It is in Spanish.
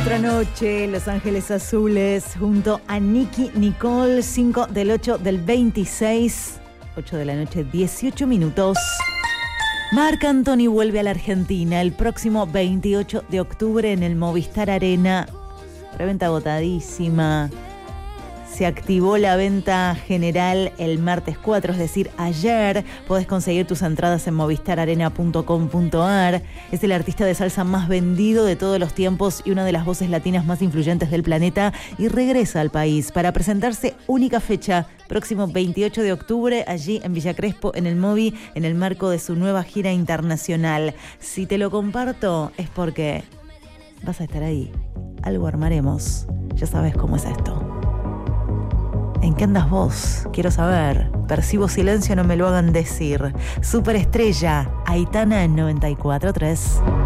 Otra noche, Los Ángeles Azules, junto a Nicky Nicole, 5 del 8 del 26, 8 de la noche, 18 minutos. Marc Anthony vuelve a la Argentina el próximo 28 de octubre en el Movistar Arena. Preventa agotadísima. Se activó la venta general el martes 4, es decir, ayer. Podés conseguir tus entradas en movistararena.com.ar. Es el artista de salsa más vendido de todos los tiempos y una de las voces latinas más influyentes del planeta. Y regresa al país para presentarse única fecha, próximo 28 de octubre, allí en Villa Crespo, en el Movi, en el marco de su nueva gira internacional. Si te lo comparto es porque vas a estar ahí. Algo armaremos. Ya sabes cómo es esto. ¿En qué andas vos? Quiero saber. Percibo silencio, no me lo hagan decir. Superestrella, Aitana en 94.3.